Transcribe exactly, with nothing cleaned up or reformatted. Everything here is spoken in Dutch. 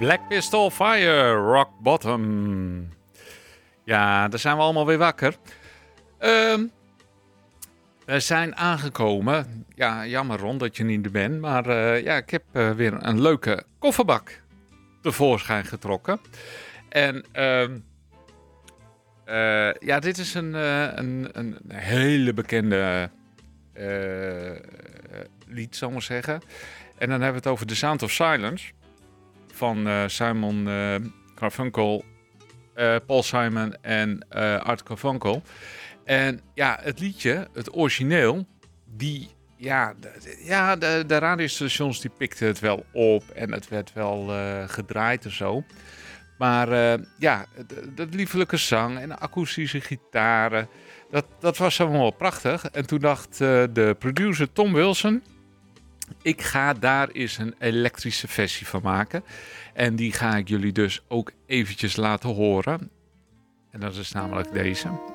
Black Pistol Fire, Rock Bottom. Ja, daar zijn we allemaal weer wakker. Um, we zijn aangekomen. Ja, jammer Ron dat je niet er bent. Maar uh, ja, ik heb uh, weer een leuke kofferbak tevoorschijn getrokken. En uh, uh, ja, dit is een, uh, een, een hele bekende uh, lied, zal ik maar zeggen. En dan hebben we het over The Sound of Silence van uh, Simon uh, Garfunkel, uh, Paul Simon en uh, Art Garfunkel. En ja, het liedje, het origineel, die, ja, de, ja, de, de radiostations die pikten het wel op en het werd wel uh, gedraaid en zo. Maar uh, ja, dat liefelijke zang en de akoestische gitaren, dat, dat was allemaal wel prachtig. En toen dacht uh, de producer Tom Wilson, ik ga daar eens een elektrische versie van maken. En die ga ik jullie dus ook eventjes laten horen. En dat is namelijk deze.